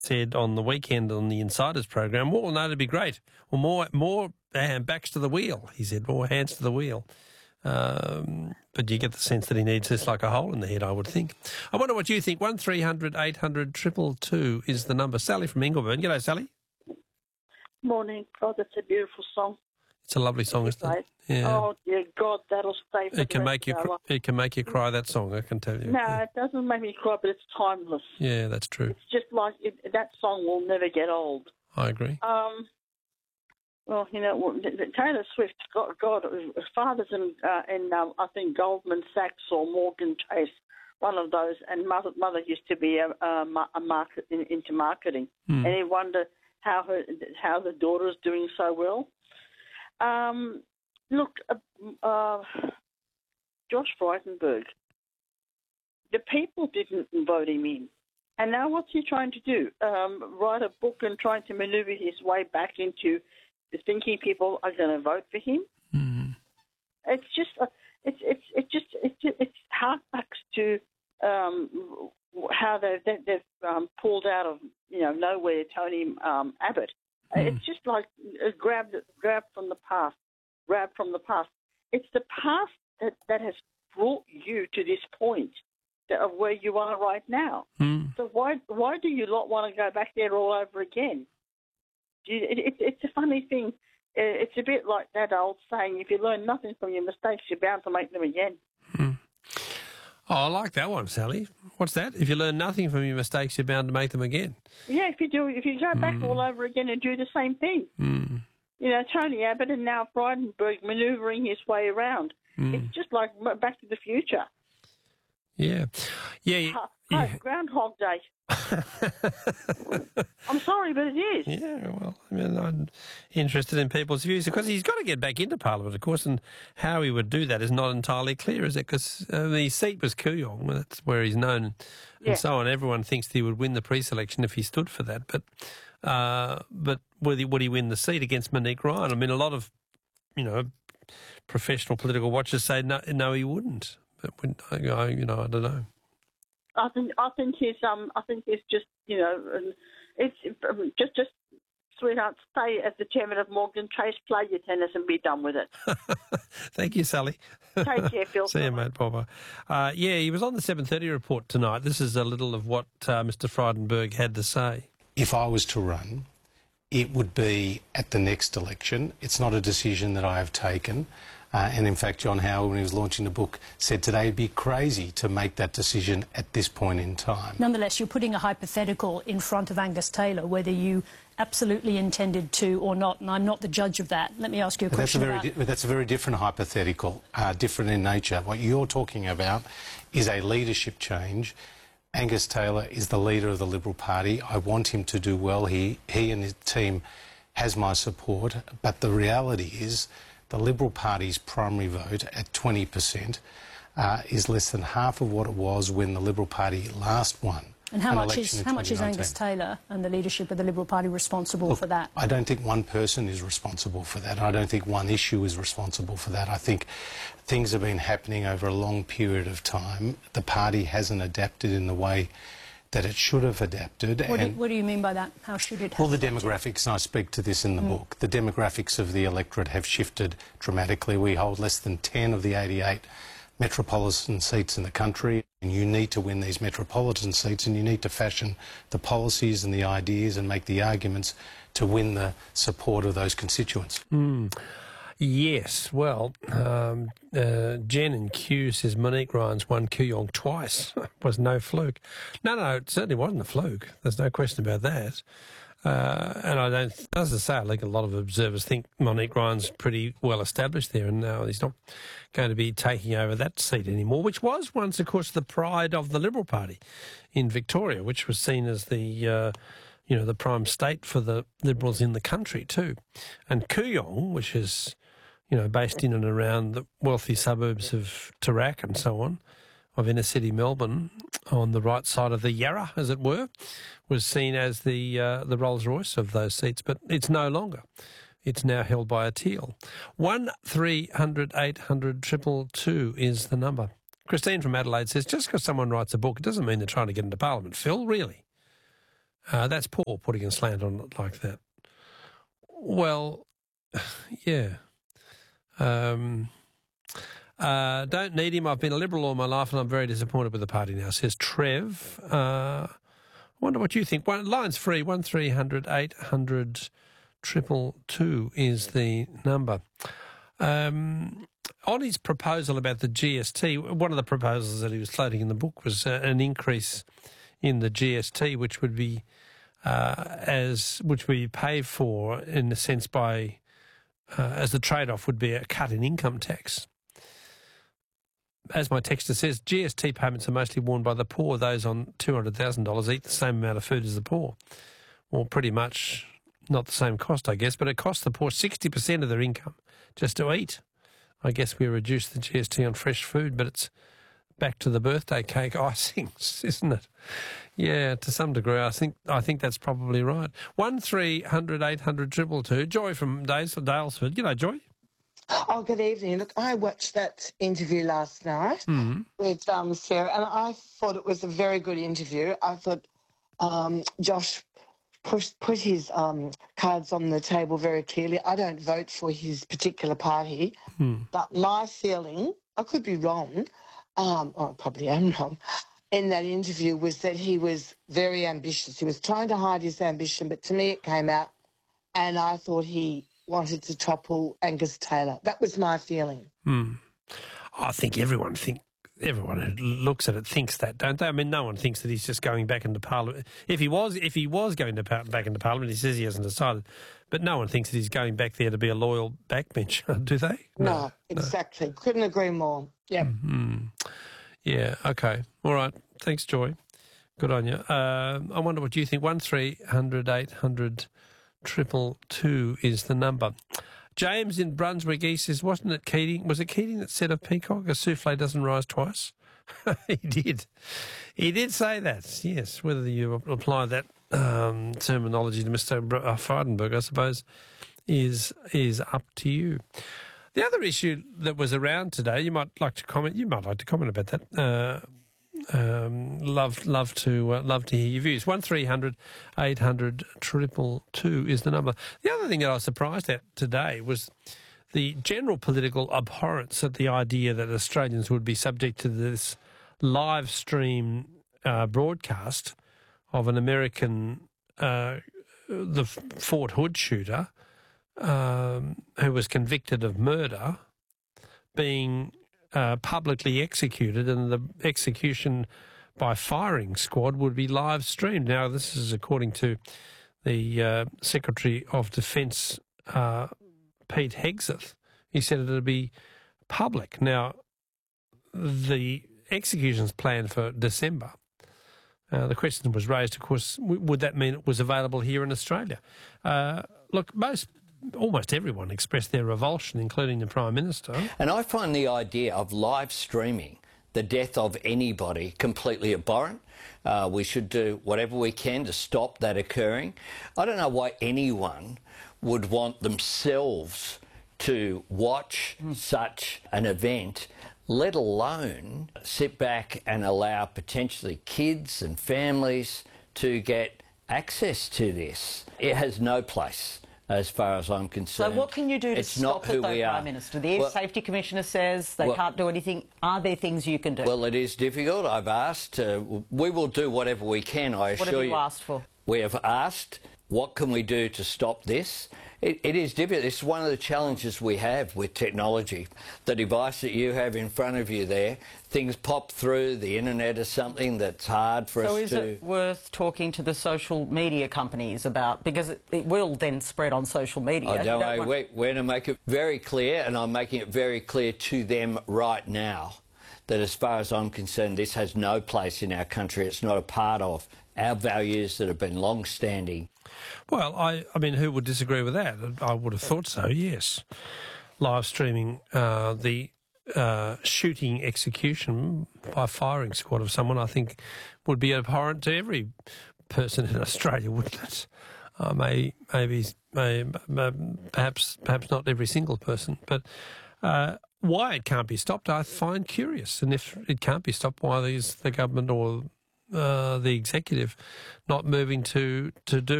said on the weekend on the Insiders program, well, no, it'd be great. Well, more backs to the wheel, he said, more hands to the wheel. But you get the sense that he needs this like a hole in the head, I would think. I wonder what you think. 1300 800 222 is the number. Sally from Ingleburn. G'day, Sally. Morning. God, that's a beautiful song. It's a lovely song, isn't it? Yeah. Oh, dear God, that'll stay for It can make you cry, that song, I can tell you. No, it doesn't make me cry, but it's timeless. Yeah, that's true. It's just like that song will never get old. I agree. Well, you know, Taylor Swift, God, father's in I think Goldman Sachs or Morgan Chase, one of those, and mother used to be into marketing, and he wondered how the daughter's doing so well. Look, Josh Frydenberg, the people didn't vote him in. And now what's he trying to do? Write a book and trying to maneuver his way back into thinking people are going to vote for him? Mm. It's just, it harks to how they've pulled out of nowhere Tony Abbott. It's just like grabbed from the past. It's the past that has brought you to this point of where you are right now. So why do you not want to go back there all over again? It's a funny thing. It's a bit like that old saying, if you learn nothing from your mistakes, you're bound to make them again. Oh, I like that one, Sally. What's that? If you learn nothing from your mistakes, you're bound to make them again. Yeah, if you go back all over again and do the same thing. You know, Tony Abbott and now Frydenberg manoeuvring his way around. It's just like Back to the Future. Yeah. Groundhog Day. I'm sorry, but it is. Yeah, well, I mean, I'm interested in people's views because he's got to get back into Parliament, of course, and how he would do that is not entirely clear, is it? Because his seat was Kooyong, that's where he's known, and so on. Everyone thinks he would win the pre-selection if he stood for that, but would he win the seat against Monique Ryan? I mean, a lot of, professional political watchers say no, he wouldn't. But I don't know. I think he's just it's just sweetheart, stay as the chairman of Morgan Chase, play your tennis and be done with it. Thank you, Sally. Take care, Phil. See you, mate. Bye-bye. He was on the 7:30 report tonight. This is a little of what Mr. Frydenberg had to say. If I was to run, it would be at the next election. It's not a decision that I have taken. And in fact, John Howard, when he was launching the book, said today it'd be crazy to make that decision at this point in time. Nonetheless, you're putting a hypothetical in front of Angus Taylor, whether you absolutely intended to or not, and I'm not the judge of that. Let me ask you a question That's a very different hypothetical, different in nature. What you're talking about is a leadership change. Angus Taylor is the leader of the Liberal Party. I want him to do well. He and his team has my support, but the reality is the Liberal Party's primary vote at 20% is less than half of what it was when the Liberal Party last won. And how much is Angus Taylor and the leadership of the Liberal Party responsible for that? I don't think one person is responsible for that. I don't think one issue is responsible for that. I think things have been happening over a long period of time. The party hasn't adapted in the way that it should have adapted. What do you mean by that? How should it have adapted? Well, the demographics, and I speak to this in the book, the demographics of the electorate have shifted dramatically. We hold less than 10 of the 88 metropolitan seats in the country, and you need to win these metropolitan seats, and you need to fashion the policies and the ideas and make the arguments to win the support of those constituents. Yes, well, Jen in Kew says Monique Ryan's won Kooyong twice. It was no fluke. No, it certainly wasn't a fluke. There's no question about that. And as I say, I think a lot of observers think Monique Ryan's pretty well established there, and now he's not going to be taking over that seat anymore, which was once, of course, the pride of the Liberal Party in Victoria, which was seen as the prime state for the Liberals in the country too. And Kooyong, which is based in and around the wealthy suburbs of Toorak and so on, of inner city Melbourne, on the right side of the Yarra, as it were, was seen as the Rolls-Royce of those seats, but it's no longer. It's now held by a Teal. 1300 800 222 is the number. Christine from Adelaide says, just because someone writes a book, it doesn't mean they're trying to get into Parliament. Phil, really? That's poor, putting a slant on it like that. Well, yeah. Don't need him. I've been a Liberal all my life and I'm very disappointed with the party now, says Trev. I wonder what you think. Line's free, 1300 800 222 is the number. On his proposal about the GST, one of the proposals that he was floating in the book was an increase in the GST, which would be paid for in a sense by as the trade-off would be a cut in income tax. As my texter says, GST payments are mostly borne by the poor. Those on $200,000 eat the same amount of food as the poor. Well, pretty much not the same cost, I guess, but it costs the poor 60% of their income just to eat. I guess we reduce the GST on fresh food, but it's back to the birthday cake icings, isn't it? Yeah, to some degree, I think that's probably right. 1300 800 222. Joy from Daylesford. You know, Joy? Oh, good evening. Look, I watched that interview last night with Sarah, and I thought it was a very good interview. I thought Josh put his cards on the table very clearly. I don't vote for his particular party, but my feeling, I could be wrong, I probably am wrong, in that interview was that he was very ambitious. He was trying to hide his ambition, but to me it came out, and I thought he wanted to topple Angus Taylor. That was my feeling. I think everyone who looks at it thinks that, don't they? I mean, no one thinks that he's just going back into Parliament. If he was going back into Parliament, he says he hasn't decided, but no one thinks that he's going back there to be a loyal backbencher, do they? No, exactly. No. Couldn't agree more. Yeah. Yeah, okay. All right. Thanks, Joy. Good on you. I wonder what you think. 1300 800 222 is the number. James in Brunswick East says, wasn't it Keating? Was it Keating that said of Peacock, a souffle doesn't rise twice? He did. He did say that, yes. Whether you apply that terminology to Mr. Frydenberg, I suppose, is up to you. The other issue that was around today, you might like to comment about that. Love to hear your views. 1300 800 222 is the number. The other thing that I was surprised at today was the general political abhorrence at the idea that Australians would be subject to this live stream broadcast of an American, the Fort Hood shooter, who was convicted of murder, being publicly executed, and the execution by firing squad would be live streamed. Now, this is according to the Secretary of Defence, Pete Hegseth. He said it would be public. Now, the execution's planned for December. The question was raised, of course, would that mean it was available here in Australia? Look, almost everyone expressed their revulsion, including the Prime Minister. And I find the idea of live streaming the death of anybody completely abhorrent. We should do whatever we can to stop that occurring. I don't know why anyone would want themselves to watch such an event, let alone sit back and allow potentially kids and families to get access to this. It has no place, as far as I'm concerned. So what can you do to stop it, though, Prime Minister? The Air Safety Commissioner says they can't do anything. Are there things you can do? Well, it is difficult. I've asked. We will do whatever we can, I assure you. What have you asked for? We have asked, what can we do to stop this? It is difficult. It's one of the challenges we have with technology. The device that you have in front of you there, things pop through, the internet is something that's hard for us to... So is it worth talking to the social media companies about, because it will then spread on social media. I don't know. We're going to make it very clear, and I'm making it very clear to them right now, that as far as I'm concerned, this has no place in our country. It's not a part of our values that have been long-standing. Well, I mean, who would disagree with that? I would have thought so, yes. Live streaming the shooting execution by firing squad of someone, I think, would be abhorrent to every person in Australia, wouldn't it? Perhaps not every single person, but why it can't be stopped, I find curious. And if it can't be stopped, why is the government or the executive not moving to do